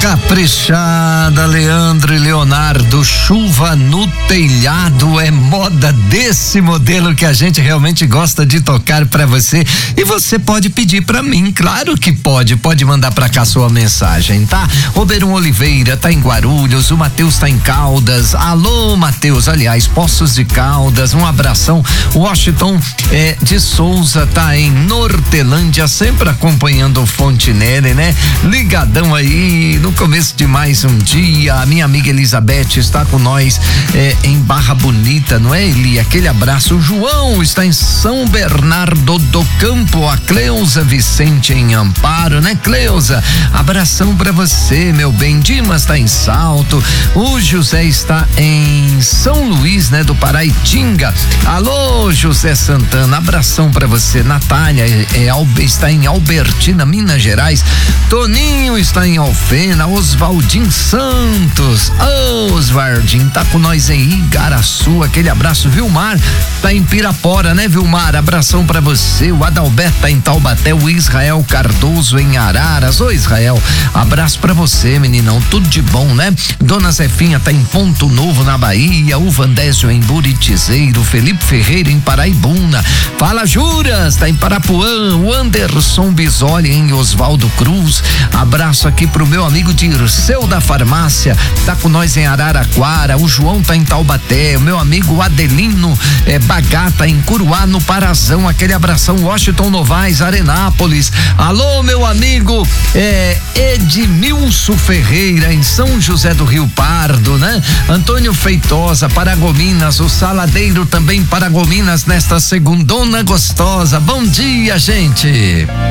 Caprichada, Leandro e Leonardo, chuva no telhado é moda desse modelo que a gente realmente gosta de tocar pra você, e você pode pedir pra mim, claro que pode mandar pra cá sua mensagem, tá? O Berum Oliveira tá em Guarulhos, o Matheus tá em Caldas, alô Matheus, aliás, Poços de Caldas, um abração. O Washington de Souza tá em Nortelândia, sempre acompanhando o Fontenelle, né? Ligadão aí no começo de mais um dia. A minha amiga Elizabeth está com nós em Barra Bonita, não é, Eli? Aquele abraço. O João está em São Bernardo do Campo, a Cleusa Vicente em Amparo, né, Cleusa? Abração pra você, meu bem. Dimas está em Salto, o José está em São Luís, né, do Paraitinga. Alô, José Santana, abração pra você. Natália está em Albertina, Minas Gerais. Toninho está em Alfena. Osvaldinho Santos, Osvaldinho tá com nós em Igaraçu, aquele abraço. Vilmar tá em Pirapora, né, Vilmar? Abração pra você. O Adalberto tá em Taubaté, o Israel Cardoso em Araras. Ô Israel, abraço pra você, meninão, tudo de bom, né? Dona Zefinha tá em Ponto Novo, na Bahia, o Vandésio em Buritizeiro, Felipe Ferreira em Paraibuna. Fala Juras, tá em Parapuã, o Anderson Bisoli em Oswaldo Cruz. Abraço aqui pro meu amigo Dirceu da Farmácia, tá com nós em Araraquara. O João tá em Taubaté, o meu amigo Adelino Bagata em Curuá, no Parazão, aquele abração. Washington Novaes, Arenápolis. Alô, meu amigo Edmilson Ferreira em São José do Rio Pardo, né? Antônio Feitosa, Paragominas, o Saladeiro também Paragominas nesta segundona gostosa. Bom dia, gente.